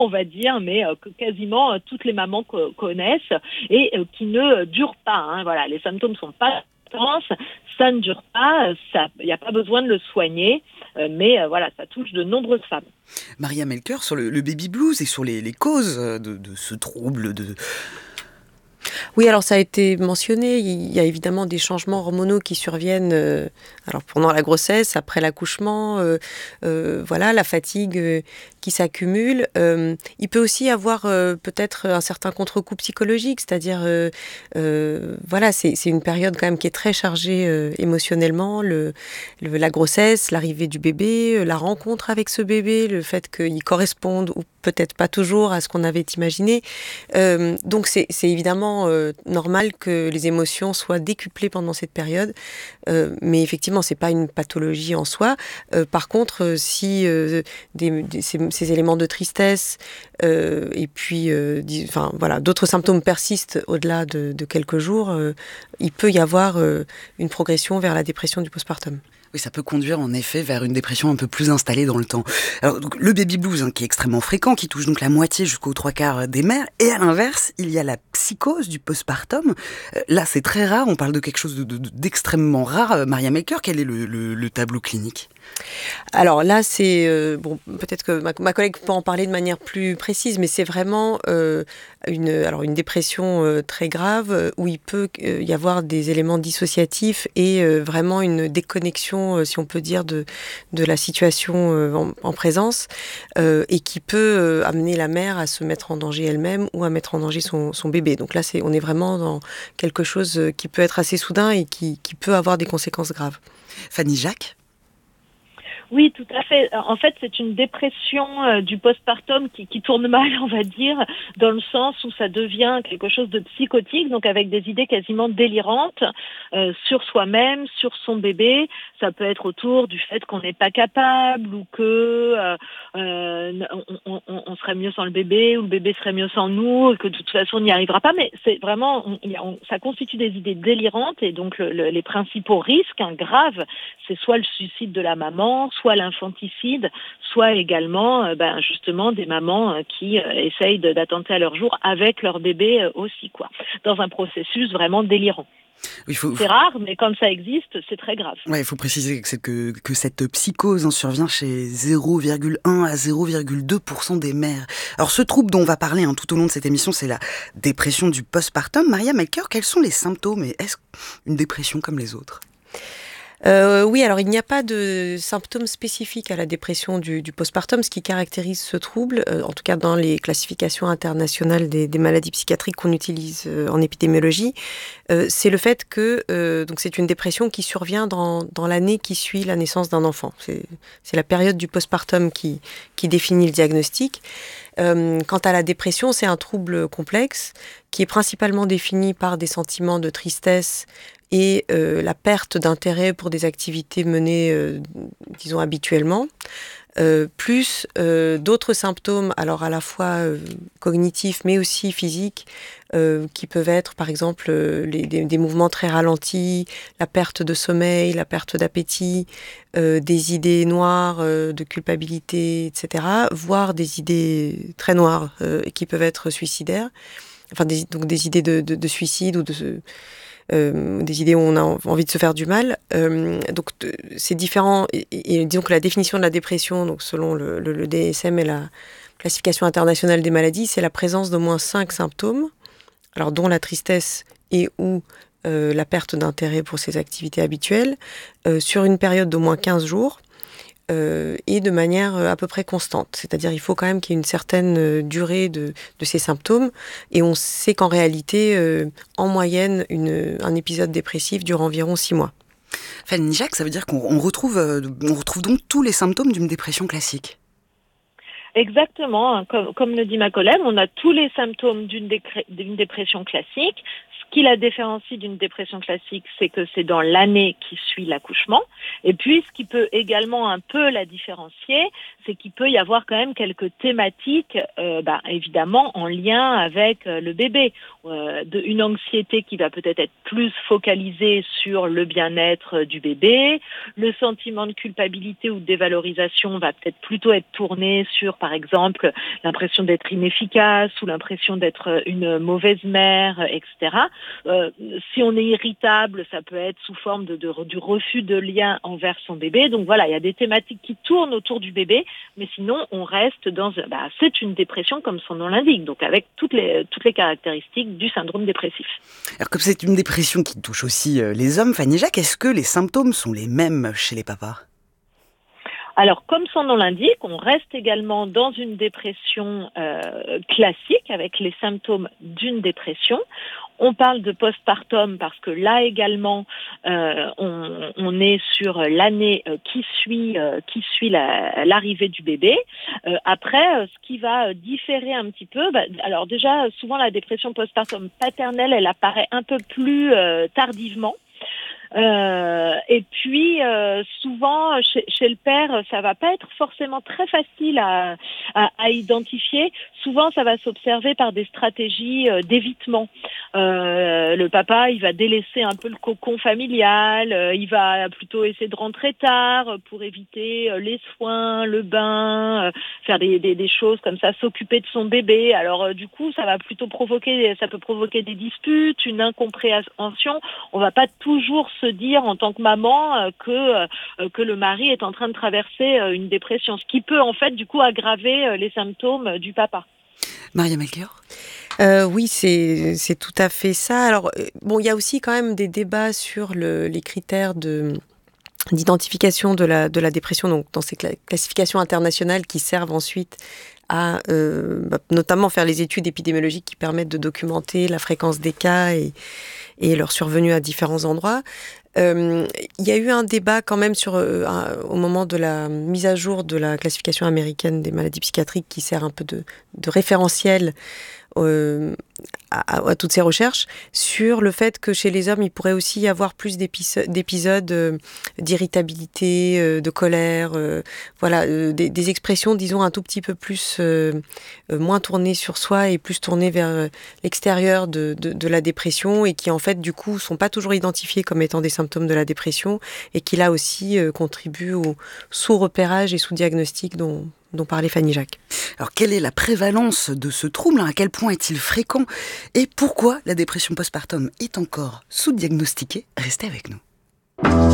on va dire, mais que quasiment toutes les mamans connaissent et qui ne durent pas. Hein. Voilà, les symptômes sont pas intenses, ça ne dure pas, il n'y a pas besoin de le soigner, mais voilà, ça touche de nombreuses femmes. Maria Melchior, sur le baby blues et sur les causes de ce trouble, Oui, alors ça a été mentionné, il y a évidemment des changements hormonaux qui surviennent alors pendant la grossesse, après l'accouchement, voilà, la fatigue qui s'accumule. Il peut aussi y avoir peut-être un certain contre-coup psychologique, c'est-à-dire, voilà, c'est une période quand même qui est très chargée émotionnellement, la grossesse, l'arrivée du bébé, la rencontre avec ce bébé, le fait qu'il corresponde ou peut-être pas toujours à ce qu'on avait imaginé. Donc c'est évidemment normal que les émotions soient décuplées pendant cette période, mais effectivement c'est pas une pathologie en soi. Par contre, si ces éléments de tristesse et puis enfin voilà, d'autres symptômes persistent au-delà de quelques jours, il peut y avoir une progression vers la dépression du postpartum. Oui, ça peut conduire en effet vers une dépression un peu plus installée dans le temps. Alors, donc, le baby blues, qui est extrêmement fréquent, qui touche donc la moitié jusqu'aux 3/4 des mères, et à l'inverse, il y a la psychose du postpartum. Là, c'est très rare, on parle de quelque chose d'extrêmement rare. Maria Melchior, quel est le tableau clinique ? Alors là, c'est bon, peut-être que ma collègue peut en parler de manière plus précise, mais c'est vraiment une dépression très grave où il peut y avoir des éléments dissociatifs et vraiment une déconnexion, si on peut dire, de la situation en présence et qui peut amener la mère à se mettre en danger elle-même ou à mettre en danger son bébé. Donc là, on est vraiment dans quelque chose qui peut être assez soudain et qui peut avoir des conséquences graves. Fanny Jacques ? Oui, tout à fait. En fait, c'est une dépression du postpartum qui tourne mal, on va dire, dans le sens où ça devient quelque chose de psychotique, donc avec des idées quasiment délirantes sur soi-même, sur son bébé. Ça peut être autour du fait qu'on n'est pas capable ou que on serait mieux sans le bébé ou le bébé serait mieux sans nous et que de toute façon on n'y arrivera pas. Mais c'est vraiment, ça constitue des idées délirantes et donc les principaux risques graves, c'est soit le suicide de la maman, soit l'infanticide, soit également justement des mamans qui essayent d'attenter à leur jour avec leur bébé aussi, quoi, dans un processus vraiment délirant. Oui, c'est rare, mais quand ça existe, c'est très grave. Ouais, il faut préciser que cette psychose survient chez 0,1 à 0,2% des mères. Alors ce trouble dont on va parler tout au long de cette émission, c'est la dépression du postpartum. Maria Melchior, quels sont les symptômes et est-ce une dépression comme les autres ? Oui, alors il n'y a pas de symptômes spécifiques à la dépression du postpartum. Ce qui caractérise ce trouble, en tout cas dans les classifications internationales des maladies psychiatriques qu'on utilise en épidémiologie, c'est le fait que donc c'est une dépression qui survient dans l'année qui suit la naissance d'un enfant. C'est la période du postpartum qui définit le diagnostic. Quant à la dépression, c'est un trouble complexe qui est principalement défini par des sentiments de tristesse et la perte d'intérêt pour des activités menées, disons, habituellement, plus d'autres symptômes, alors à la fois cognitifs mais aussi physiques, qui peuvent être par exemple des mouvements très ralentis, la perte de sommeil, la perte d'appétit, des idées noires de culpabilité, etc., voire des idées très noires qui peuvent être suicidaires, enfin donc des idées de suicide ou des idées où on a envie de se faire du mal. Donc c'est différent. Et disons que la définition de la dépression, donc selon le DSM et la classification internationale des maladies, c'est la présence d'au moins 5 symptômes, alors dont la tristesse et ou la perte d'intérêt pour ses activités habituelles, sur une période d'au moins 15 jours. Et de manière à peu près constante. C'est-à-dire il faut quand même qu'il y ait une certaine durée de ces symptômes. Et on sait qu'en réalité, en moyenne, un épisode dépressif dure environ 6 mois. Fanny Jacques, ça veut dire qu'on retrouve donc tous les symptômes d'une dépression classique. Exactement, comme le dit ma collègue, on a tous les symptômes d'une dépression classique. Ce qui la différencie d'une dépression classique, c'est que c'est dans l'année qui suit l'accouchement. Et puis, ce qui peut également un peu la différencier, c'est qu'il peut y avoir quand même quelques thématiques, évidemment, en lien avec le bébé. une anxiété qui va peut-être être plus focalisée sur le bien-être du bébé. Le sentiment de culpabilité ou de dévalorisation va peut-être plutôt être tourné sur, par exemple, l'impression d'être inefficace ou l'impression d'être une mauvaise mère, etc. Si on est irritable, ça peut être sous forme du refus de lien envers son bébé. Donc voilà, il y a des thématiques qui tournent autour du bébé, mais sinon on reste c'est une dépression comme son nom l'indique, donc avec toutes les caractéristiques du syndrome dépressif. Alors comme c'est une dépression qui touche aussi les hommes, Fanny Jacques, est-ce que les symptômes sont les mêmes chez les papas ? Alors, comme son nom l'indique, on reste également dans une dépression classique avec les symptômes d'une dépression. On parle de postpartum parce que là également, on est sur l'année qui suit l'arrivée du bébé. Après, ce qui va différer un petit peu, alors déjà, souvent la dépression postpartum paternelle, elle apparaît un peu plus tardivement. Et puis souvent chez le père, ça va pas être forcément très facile à identifier. Souvent, ça va s'observer par des stratégies d'évitement. Le papa, il va délaisser un peu le cocon familial. Il va plutôt essayer de rentrer tard pour éviter les soins, le bain, faire des choses comme ça, s'occuper de son bébé. Alors du coup, ça peut provoquer des disputes, une incompréhension. On va pas toujours se dire en tant que maman que le mari est en train de traverser une dépression, ce qui peut en fait du coup aggraver les symptômes du papa. Maria Melchior ? Oui, c'est tout à fait ça. Alors, il y a aussi quand même des débats sur les critères d'identification de la dépression, donc dans ces classifications internationales qui servent ensuite à notamment faire les études épidémiologiques qui permettent de documenter la fréquence des cas et leur survenue à différents endroits. Il y a eu un débat quand même au moment de la mise à jour de la classification américaine des maladies psychiatriques qui sert un peu de référentiel à toutes ces recherches, sur le fait que chez les hommes, il pourrait aussi y avoir plus d'épisodes d'irritabilité, de colère, des expressions, disons, un tout petit peu plus moins tournées sur soi et plus tournées vers l'extérieur de la dépression, et qui en fait du coup sont pas toujours identifiés comme étant des symptômes de la dépression, et qui là aussi contribuent au sous-repérage et sous-diagnostic dont parlait Fanny Jacques. Alors, quelle est la prévalence de ce trouble ? À quel point est-il fréquent ? Et pourquoi la dépression postpartum est encore sous-diagnostiquée ? Restez avec nous.